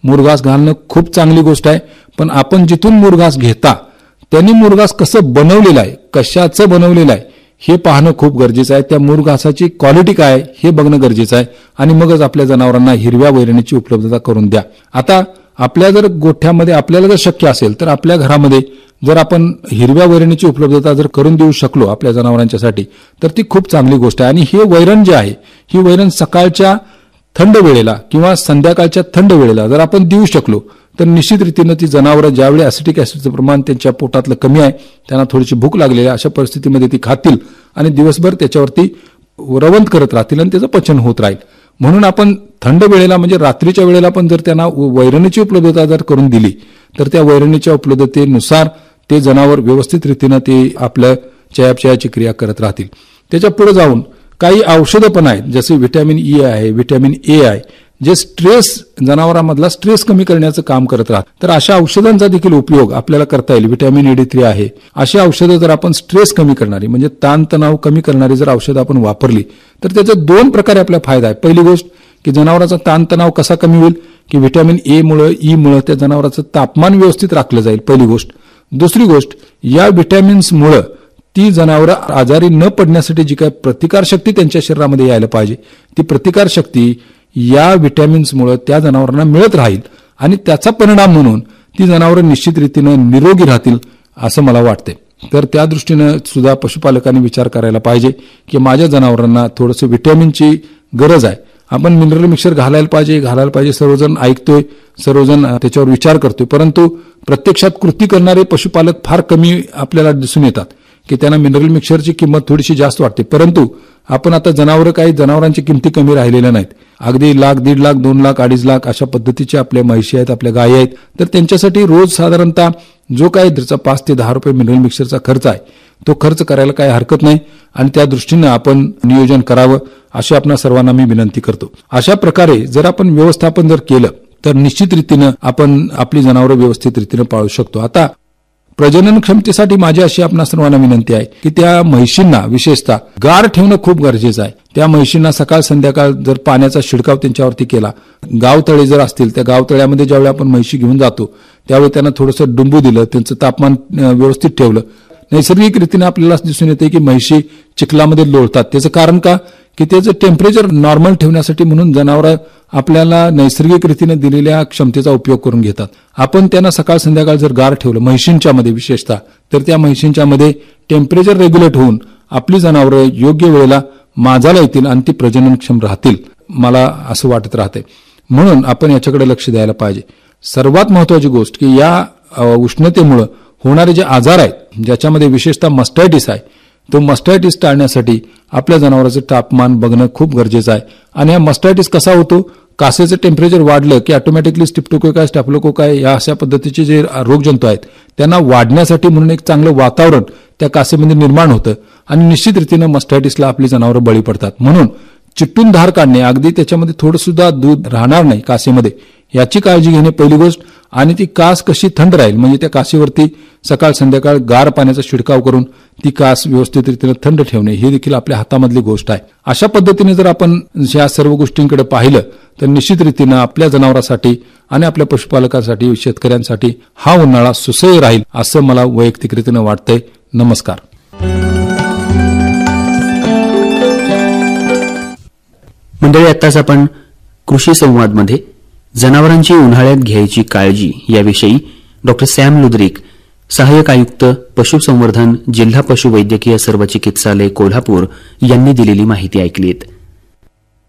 मुरघास घालणं खूप चांगली गोष्ट आहे, पण आपण जिथून मुरघास घेता त्यांनी मुरघास कसं बनवलेलं आहे, कशाचं बनवलेलं आहे हे पाहणं खूप गरजेचं आहे. त्या मुरघासाची क्वालिटी काय आहे हे बघणं गरजेचं आहे आणि मगच आपल्या जनावरांना हिरव्या वैरणीची उपलब्धता करून द्या. आता आपल्या जर गोठ्यामध्ये आपल्याला जर शक्य असेल तर आपल्या घरामध्ये जर आपण हिरव्या वैरणीची उपलब्धता जर करून देऊ शकलो आपल्या जनावरांच्यासाठी तर ती खूप चांगली गोष्ट आहे. आणि हे वैरण जे आहे ही वैरण सकाळच्या थंड वेळेला किंवा संध्याकाळच्या थंड वेळेला जर आपण देऊ शकलो तर निश्चित रीतीनं ती जनावरं ज्यावेळी ॲसिटिक ॲसिडचं प्रमाण त्यांच्या पोटातलं कमी आहे, त्यांना थोडीशी भूक लागलेली आहे, अशा परिस्थितीमध्ये ती खातील आणि दिवसभर त्याच्यावरती रवंत करत राहतील आणि त्याचं पचन होत राहील. म्हणून आपण थंड वेळेला म्हणजे रात्रीच्या वेळेला पण जर त्यांना वैरणीची उपलब्धता जर करून दिली तर त्या वैरणीच्या उपलब्धतेनुसार ते जनावर व्यवस्थित रीतीनं ते आपल्या चयापचयाची क्रिया करत राहतील. त्याच्या पुढे जाऊन काही औषधं पण आहेत, जसे व्हिटॅमिन ई आहे, व्हिटॅमिन ए आहे, जे स्ट्रेस जनावरांमधला स्ट्रेस कमी करण्याचं काम करत राहतात. तर अशा औषधांचा देखील उपयोग आपल्याला करता येईल. व्हिटॅमिन ED3 आहे, अशी औषधं जर आपण स्ट्रेस कमी करणारी म्हणजे ताणतणाव कमी करणारी जर औषधं आपण वापरली तर त्याचा दोन प्रकारे आपला फायदा आहे. पहिली गोष्ट की जनावरांचा ताणतणाव कसा कमी होईल की व्हिटॅमिन ए मुळे ई मुळे त्या जनावरांचं तापमान व्यवस्थित राखलं जाईल, पहिली गोष्ट. दुसरी गोष्ट या व्हिटॅमिन्समुळे ती जनावरं आजारी न पडण्यासाठी जी काही प्रतिकारशक्ती त्यांच्या शरीरामध्ये यायला पाहिजे ती प्रतिकारशक्ती या व्हिटॅमिन्समुळे त्या जनावरांना मिळत राहील आणि त्याचा परिणाम म्हणून ती जनावरं निश्चित रीतीनं निरोगी राहतील असं मला वाटते. तर त्या दृष्टीनं सुद्धा पशुपालकांनी विचार करायला पाहिजे की माझ्या जनावरांना थोडंसं व्हिटॅमिनची गरज आहे, आपण मिनरल मिक्सर घालायला पाहिजे. सर्वजण ऐकतोय, सर्वजण त्याच्यावर विचार करतोय, परंतु प्रत्यक्षात कृती करणारे पशुपालक फार कमी आपल्याला दिसून येतात की त्यांना मिनरल मिक्सरची किंमत थोडीशी जास्त वाटते. परंतु आपण आता काही जनावरांची किमती कमी राहिलेल्या नाहीत. अगदी लाख, 1.5 लाख, 2 लाख, 2.5 लाख अशा पद्धतीच्या आपल्या म्हशी आहेत, आपल्या गायी आहेत. तर त्यांच्यासाठी रोज साधारणतः जो काही त्याचा 5 ते 10 रुपये मिनरल मिक्सरचा खर्च आहे तो खर्च करायला काही हरकत नाही आणि त्या दृष्टीनं आपण नियोजन करावं अशी आपणा सर्वांना मी विनंती करतो. अशा प्रकारे जर आपण व्यवस्थापन जर केलं तर निश्चित रीतीनं आपण आपली जनावरं व्यवस्थित रीतीनं पाळू शकतो. आता प्रजनन क्षमतेसाठी माझी अशी आपणा सर्वांना विनंती आहे की त्या म्हशींना विशेषतः गार ठेवणं खूप गरजेचं आहे. त्या म्हशींना सकाळ संध्याकाळ जर पाण्याचा शिडकाव त्यांच्यावरती केला, गावतळे जर असतील त्या गावतळ्यामध्ये ज्यावेळी आपण म्हशी घेऊन जातो त्यावेळी त्यांना थोडंसं डुंबू दिलं, त्यांचं तापमान व्यवस्थित ठेवलं, नैसर्गिक रीतीने आपल्याला दिसून येते की म्हशी चिखलामध्ये लोळतात. त्याचं कारण का की त्याचं टेम्परेचर नॉर्मल ठेवण्यासाठी म्हणून जनावरं आपल्याला नैसर्गिक रीतीने दिलेल्या क्षमतेचा उपयोग करून घेतात. आपण त्यांना सकाळ संध्याकाळ जर गार ठेवलं म्हशींच्या मध्ये विशेषतः तर त्या म्हशींच्या मध्ये टेम्परेचर रेग्युलेट होऊन आपली जनावरं योग्य वेळेला माजाला येतील आणि ती प्रजननक्षम राहतील, मला असं वाटत राहते. म्हणून आपण याच्याकडे लक्ष द्यायला पाहिजे. सर्वात महत्वाची गोष्ट की या उष्णतेमुळे होणारे जे आजार आहेत ज्याच्यामध्ये विशेषतः मस्टायटिस आहे, तो मस्टायटिस टाळण्यासाठी आपल्या जनावरांचं तापमान बघणं खूप गरजेचं आहे. आणि हा मस्टायटिस कसा होतो, कासेचं टेम्परेचर वाढलं की ऑटोमॅटिकली स्ट्रेप्टोकोकाय, स्टॅफिलोकोकाय या अशा पद्धतीचे जे रोगजंतू आहेत त्यांना वाढण्यासाठी म्हणून एक चांगलं वातावरण त्या कासेमध्ये निर्माण होतं आणि निश्चित रीतीनं मस्टायटिसला आपली जनावरं बळी पडतात. म्हणून चिट्टून धार काढणे, अगदी त्याच्यामध्ये थोडं सुद्धा दूध राहणार नाही कासेमध्ये, याची काळजी घेणे पहिली गोष्ट. आणि ती कास कशी थंड राहील म्हणजे त्या कासेवरती सकाळ संध्याकाळ गार पाण्याचा शिडकाव करून ती कास व्यवस्थित रीतीने थंड ठेवणे ही देखील आपल्या हातामधली गोष्ट आहे. अशा पद्धतीने जर आपण या सर्व गोष्टींकडे पाहिलं तर निश्चित रीतीनं आपल्या जनावरांसाठी आणि आपल्या पशुपालकांसाठी, शेतकऱ्यांसाठी हा उन्हाळा सुसह्य राहील असं मला वैयक्तिक रीतीनं वाटतंय. नमस्कार. मंडळी, आत्ताच आपण कृषी संवादमध्ये जनावरांची उन्हाळ्यात घ्यायची काळजी याविषयी डॉक्टर सॅम लुद्रिक, सहाय्यक आयुक्त पशुसंवर्धन, जिल्हा पशुवैद्यकीय सर्व चिकित्सालय कोल्हापूर यांनी दिलेली माहिती ऐकलीत.